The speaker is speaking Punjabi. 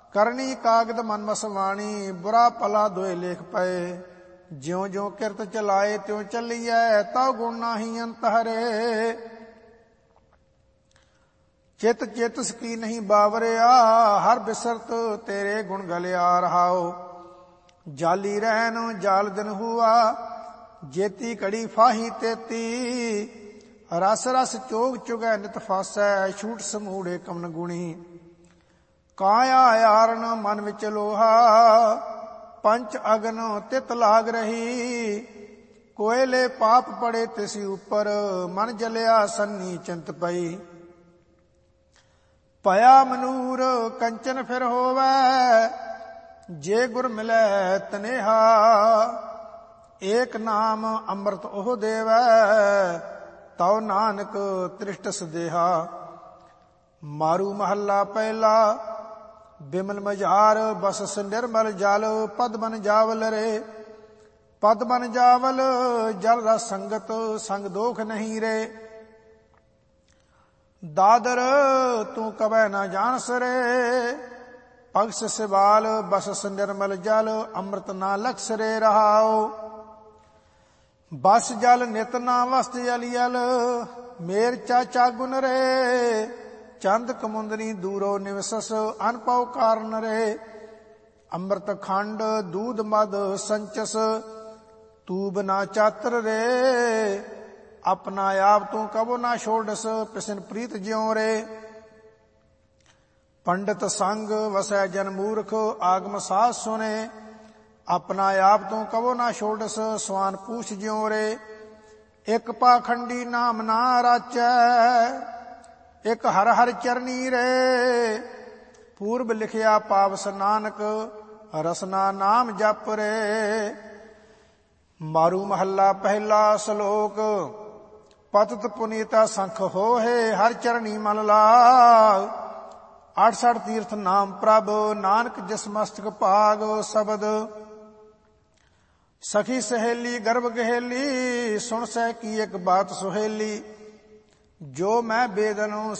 ਕਰਨੀ ਕਾਗਦ ਮਨ ਮਸਵਾਣੀ, ਬੁਰਾ ਭਲਾ ਦੋਏ ਲੇਖ ਪਏ। ਜਿਉਂ ਜਿਉਂ ਕਿਰਤ ਚਲਾਏ ਤਿਉ ਚੱਲੀਐ, ਤਉ ਗੁਣ ਨਾਹੀ ਅੰਤ ਹਰੇ। ਚਿਤ ਚੇਤਸ ਕੀ ਨਹੀਂ ਬਾਵਰਿਆ, ਹਰ ਬਿਸਰਤ ਤੇਰੇ ਗੁਣ ਗਲਿਆ ਰਹਾਓ। ਜਾਲੀ ਰਹਿਨ ਜਾਲ ਦਿਨ ਹੁਆ, ਜੇਤੀ ਘੜੀ ਫਾਹੀ ਤੇਤੀ। ਰਸ ਰਸ ਚੋਗ ਚੁਗੈ ਨਿਤ ਫਾਸੈ, ਛੂਟ ਸਮੂੜੇ ਕਮਨ ਗੁਣੀ। ਕਾਇਆ ਆਰਨ ਮਨ ਵਿੱਚ ਲੋਹਾ, ਪੰਚ ਅਗਨ ਤਿਤ ਲਾਗ ਰਹੀ। ਕੋਇਲੇ ਪਾਪ ਪੜੇ ਤਿਸ ਉਪਰ, ਮਨ ਜਲਿਆ ਸੰਨੀ ਚਿੰਤ ਪਈ। ਭਇਆ ਮਨੂਰ ਕੰਚਨ ਫਿਰ ਹੋਵੈ, ਜੇ ਗੁਰ ਮਿਲੈ ਤਨੇਹਾ। ਏਕ ਨਾਮ ਅੰਮ੍ਰਿਤ ਉਹ ਦੇਵੈ, ਤਉ ਨਾਨਕ ਤ੍ਰਿਸ਼ਟ ਸਦੇਹਾ। ਮਾਰੂ ਮਹੱਲਾ ਪਹਿਲਾ। ਬਿਮਲ ਮਝਾਰ ਬਸਸ ਨਿਰਮਲ ਜਲ, ਪਦ ਬਨ ਜਾਵਲ ਰੇ। ਪਦ ਬਨ ਜਾਵਲ ਜਲ ਰਸ ਸੰਗਤ, ਸੰਗ ਦੋਖ ਨਹੀਂ ਰੇ। ਦਾਦਰ ਤੂੰ ਕਬੈ ਨਾ ਜਾਣਸ ਰੇ, ਪਗਸ ਸਿਵਾਲ ਬਸਸ ਨਿਰਮਲ ਜਲ, ਅੰਮ੍ਰਿਤ ਨਾ ਲਖਸ ਰੇ ਰਹਾਓ। ਬਸ ਜਲ ਨਿਤ ਨਾ ਵਸਤ ਅਲੀਅਲ, ਮੇਰ ਚਾਚਾ ਗੁਨ ਰੇ। ਚੰਦ ਕਮੁੰਦਨੀ ਦੂਰੋ ਨਿਵਸਸ, ਅਨਪਉ ਕਾਰਨ ਰੇ। ਅੰਮ੍ਰਿਤ ਖੰਡ ਦੂਧ ਮਦ ਸੰਚਸ, ਤੂਬ ਨਾ ਚਾਤਰ ਰੇ। ਆਪਣਾ ਆਪ ਤੂੰ ਕਬੋ ਨਾ ਛੋੜਸ, ਪਿਸਨ ਪ੍ਰੀਤ ਜਿਉ ਰੇ। ਪੰਡਤ ਸੰਗ ਵਸੈ ਜਨ ਮੂਰਖ, ਆਗਮ ਸਾਧ ਸੁਨੇ। ਆਪਣਾ ਆਪ ਤੂੰ ਕਬੋ ਨਾ ਛੋੜਸ, ਸਵਾਨ ਪੂਛ ਜਿਉ ਰੇ। ਇਕ ਪਾਖੰਡੀ ਨਾਮ ਨਾ ਰਾਚੈ, ਇਕ ਹਰ ਹਰ ਚਰਨੀ ਰੇ। ਪੂਰਬ ਲਿਖਿਆ ਪਾਵਸ ਨਾਨਕ, ਰਸਨਾ ਨਾਮ ਜਪ ਰੇ। ਮਾਰੂ ਮਹੱਲਾ ਪਹਿਲਾ। ਸ਼ਲੋਕ। ਪਤਿਤ ਪੁਨੀਤਾ ਸੰਖ ਹੋਏ, ਹਰ ਚਰਣੀ ਮਨ ਲਾਗ। 68 ਤੀਰਥ ਨਾਮ ਪ੍ਰਭ, ਨਾਨਕ ਜਿਸ ਮਸਤਕ ਭਾਗ। ਸ਼ਬਦ। ਸਖੀ ਸਹੇਲੀ ਗਰਭ ਗਹੇਲੀ, ਸੁਣ ਸਹਿ ਕੀ ਇੱਕ ਬਾਤ ਸੁਹੇਲੀ। ਜੋ ਮੈਂ ਬੇਦਨੁ